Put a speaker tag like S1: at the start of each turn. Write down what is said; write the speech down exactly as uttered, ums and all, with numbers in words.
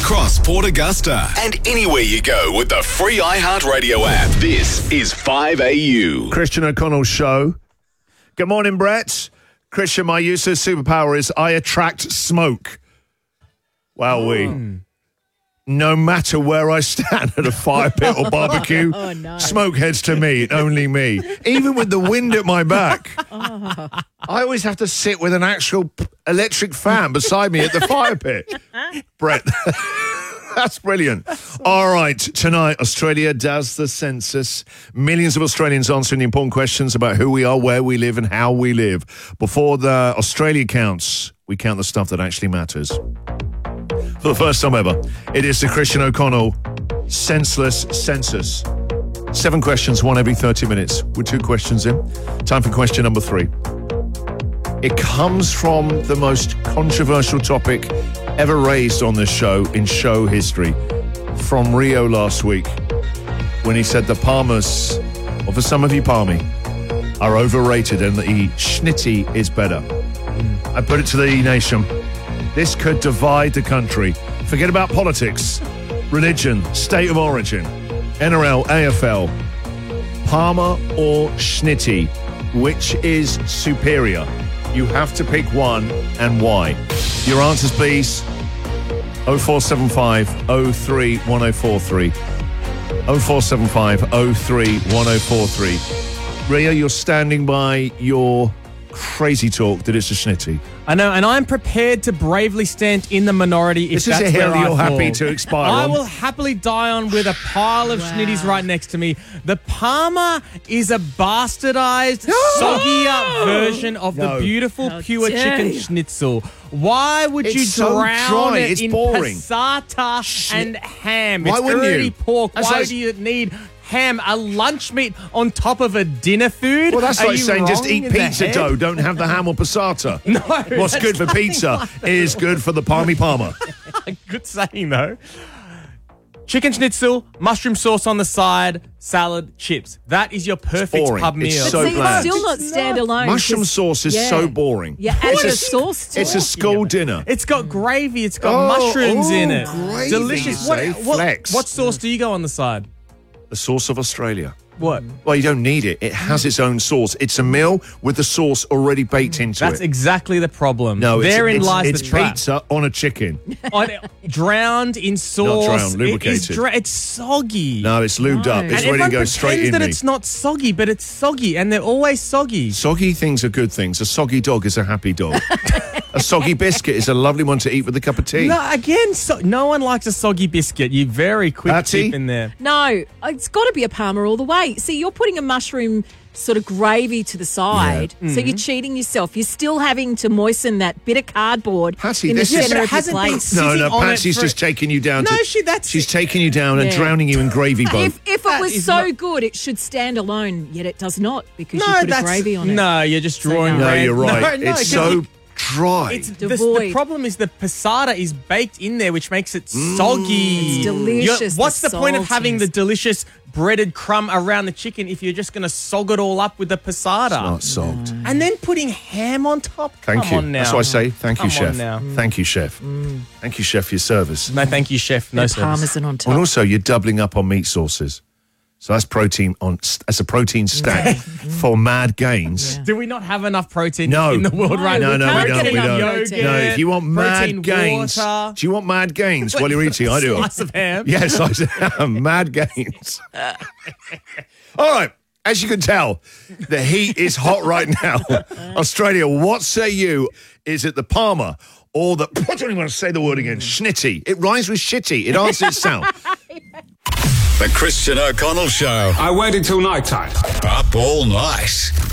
S1: across Port Augusta and anywhere you go with the free iHeartRadio app. This is five A U.
S2: Christian O'Connell Show. Good morning, Brett. Christian, my useless superpower is I attract smoke. Wowee.
S3: Mm.
S2: No matter where I stand at a fire pit or barbecue,
S3: Oh, no.
S2: smoke heads to me, only me. Even with the wind at my back.
S3: Oh.
S2: I always have to sit with an actual p- electric fan beside me at the fire pit. Brett, that's brilliant. All right, tonight, Australia does the census. Millions of Australians answering the important questions about who we are, where we live, and how we live. Before the Australia counts, we count the stuff that actually matters. For the first time ever, it is the Christian O'Connell Senseless Census. Seven questions, one every thirty minutes. We're two questions in. Time for question number three. It comes from the most controversial topic ever raised on this show in show history. From Rio last week, when he said the Palmers, or for some of you Palmy, are overrated and the Schnitty is better. I put it to the nation. This could divide the country. Forget about politics, religion, state of origin, N R L, A F L. Palmer or Schnitty, which is superior? You have to pick one and why. Your answers, please. oh four seven five oh three one oh four three. oh four seven five oh three one oh four three. Ria, you're standing by your crazy talk that it's a Schnitty.
S4: I know, and I'm prepared to bravely stand in the minority if
S2: This
S4: that's
S2: is a hill
S4: where I
S2: you're
S4: fall.
S2: happy to expire
S4: I
S2: on.
S4: will happily die on with a pile of
S3: Wow.
S4: schnitties right next to me. The Palmer is a bastardized, soggier version of
S2: No.
S4: the beautiful,
S3: How
S4: pure
S3: dare
S4: chicken
S3: you.
S4: schnitzel. Why would
S2: It's
S4: you
S2: so
S4: drown
S2: dry,
S4: it
S2: it's
S4: in
S2: boring.
S4: passata and ham?
S2: Why
S4: it's
S2: wouldn't
S4: already
S2: you?
S4: pork.
S2: That's
S4: Why
S2: like-
S4: do you need ham, a lunch meat on top of a dinner food?
S2: Well, that's
S4: Are
S2: like
S4: you
S2: saying just
S4: wrong
S2: eat
S4: in the
S2: pizza
S4: head?
S2: dough, don't have the ham or passata.
S4: No.
S2: What's
S4: that's
S2: good for
S4: nothing
S2: pizza
S4: like that.
S2: is good for the Palmy Palmer.
S4: Good saying, though. Chicken schnitzel, mushroom sauce on the side, salad, chips. That is your perfect
S2: boring.
S4: pub
S2: It's
S4: meal.
S2: so
S3: See,
S2: bland.
S3: it's still not
S4: It's
S3: stand
S4: not.
S3: alone.
S2: Mushroom
S3: 'cause-
S2: sauce is
S3: yeah.
S2: so boring.
S3: Yeah, add
S2: It's
S3: the
S2: a-
S3: sauce to
S2: It's a
S3: it.
S2: school dinner.
S4: It's got gravy. It's got
S2: Oh,
S4: mushrooms
S2: oh,
S4: in it.
S2: gravy,
S4: Delicious.
S2: you
S4: What,
S2: say?
S4: what,
S2: Flex.
S4: what sauce do you go on the side?
S2: The sauce of Australia.
S4: What?
S2: Well, you don't need it. It has its own sauce. It's a meal with the sauce already baked into
S4: That's
S2: it.
S4: exactly the problem.
S2: No, it's,
S4: Therein
S2: it's,
S4: lies
S2: it's
S4: the trap.
S2: pizza on a chicken.
S4: On- drowned in sauce.
S2: drowned,
S4: It is
S2: lubricated.
S4: dra- it's soggy.
S2: No, it's lubed
S3: No.
S2: up.
S3: And
S2: It's
S4: and
S2: ready to
S4: everyone
S2: go straight
S4: pretends
S2: in
S4: that
S2: me.
S4: it's not soggy, but it's soggy, and they're always soggy.
S2: Soggy things are good things. A soggy dog is a happy dog. A soggy biscuit is a lovely one to eat with a cup of tea.
S4: No, again, so, no one likes a soggy biscuit. You very quick
S2: Patsy?
S4: deep in there.
S3: No, it's got to be a Palmer all the way. See, you're putting a mushroom sort of gravy to the side,
S2: Yeah.
S3: so you're cheating yourself. You're still having to moisten that bit of cardboard
S2: Patty,
S3: in the
S2: this is-
S3: centre
S4: Yeah, but it
S3: of your
S4: hasn't been
S3: plate.
S4: sitting
S2: No, no,
S4: on it
S2: Patsy's
S4: for-
S2: just taking you down
S4: No,
S2: to...
S4: she- that's-
S2: She's taking you down and
S3: Yeah.
S2: drowning you in gravy boat.
S3: If, if it
S4: That
S3: was
S4: is
S3: so
S4: not-
S3: good, it should stand alone, yet it does not because
S4: No,
S3: you put a
S4: that's
S3: gravy on it.
S4: no. You're just
S3: So
S4: drawing.
S3: no.
S2: no,
S4: red-
S2: you're right.
S4: No, no,
S2: it's
S4: 'cause
S2: so
S4: you-
S2: dry.
S4: It's the, the
S3: Devoid.
S4: problem is the passata is baked in there, which makes it soggy.
S3: It's delicious,
S4: You're- what's
S3: the
S4: the, point of having the
S3: saltiness.
S4: delicious breaded crumb around the chicken if you're just going to sog it all up with the passata?
S2: Not sogged.
S4: And then putting ham on top?
S2: Thank
S4: Come
S2: you.
S4: on now.
S2: That's what I say. Thank you,
S4: Come on
S2: chef.
S4: now.
S2: Thank you, chef. Thank you, chef, for your service.
S4: No, thank you, chef. No
S3: The
S4: service.
S3: Parmesan on top.
S2: And also, you're doubling up on meat sauces. So that's protein on. That's a protein stack for mad gains.
S3: Yeah.
S4: Do we not have enough protein
S2: No.
S4: in the world
S3: No,
S4: right
S2: No,
S4: now?
S2: no, we
S3: can't
S2: don't.
S3: get
S2: We
S3: enough
S2: don't.
S3: protein.
S2: No, if you want mad
S4: protein
S2: gains,
S4: water.
S2: do you want mad gains while you're eating? I do.
S4: Slice of ham.
S2: Yes, I am. Mad gains. All right. As you can tell, the heat is hot right now. Australia, what say you? Is it the Palmer or the, I don't even want to say the word again, Schnitty? It rhymes with shitty. It answers itself.
S1: The Christian O'Connell Show.
S5: I waited till night time.
S1: Up all night.